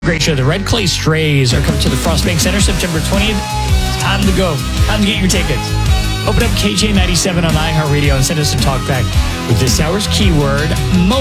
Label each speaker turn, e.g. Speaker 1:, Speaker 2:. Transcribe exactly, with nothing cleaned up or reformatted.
Speaker 1: Great show. The Red Clay Strays are coming to the Frostbank Center September twentieth. It's time to go. Time to get your tickets. Open up K J ninety-seven on iHeartRadio and send us a talk back with this hour's keyword, moment.